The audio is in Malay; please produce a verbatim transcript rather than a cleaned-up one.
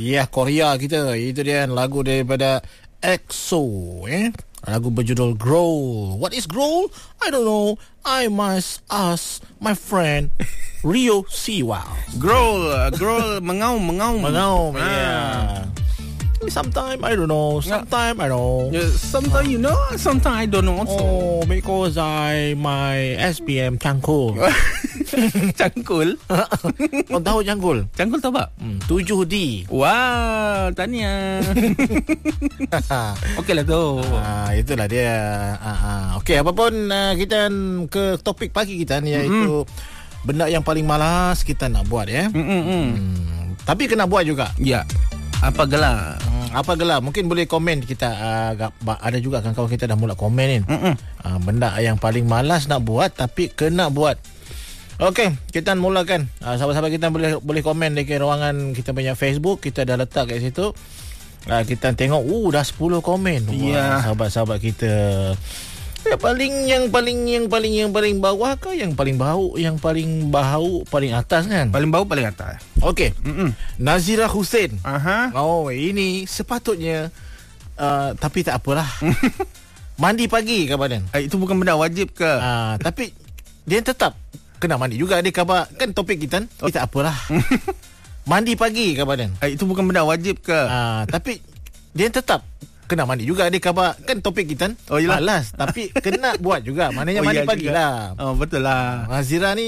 Ya, yeah, Korea kita. Itu dia lagu daripada EXO, eh? Lagu berjudul Growl. What is Growl? I don't know. I must ask my friend Rio Siwa. Growl, growl, mengaum, mengaum. Mengaum, ah. yeah. Sometimes I don't know. Sometimes I know. Yeah, sometimes you know. Sometimes I don't know also. Oh, because I my S P M cangkul. Cangkul. Kau tahu cangkul? Cangkul tahu tak? Hmm, tujuh D. Wow, tahniah. Okey lah tu. Ah, itulah dia. Ah, ah. Okey, apapun uh, kita ke topik pagi kita ni, iaitu mm-hmm. benda yang paling malas kita nak buat, ya. Mm-mm. Hmm, tapi kena buat juga. Ya. Apa gelar? Hmm, apa gelar? Mungkin boleh komen kita. Uh, ada juga kawan-kawan kita dah mula komen ni. Uh, benda yang paling malas nak buat tapi kena buat. Okey, kita mulakan. Uh, sahabat-sahabat kita boleh boleh komen di ruangan kita punya Facebook. Kita dah letak kat situ. Uh, kita tengok, uh dah sepuluh komen. Wah, yeah. Sahabat-sahabat kita. Yang paling yang paling yang paling yang paling bawah ke yang paling bau, yang paling bau paling atas kan? Paling bau paling atas. Okey. Nazira Hussein. Aha. Oh, ini sepatutnya uh, tapi tak apalah. Mandi pagi ke badan? Eh, itu bukan benda wajib ke? Uh, tapi dia tetap kena mandi juga. Dia khabar kan topik kita. Tapi tak apalah. Mandi pagi ke badan? Eh, itu bukan benda wajib ke? Uh, tapi dia tetap kena mandi juga. Dia khabar kan topik kita. Oh, yelah. Malas tapi kena buat juga. Maknanya Oh, mandi ya pagi juga. lah. Oh, betul lah. Nazira ni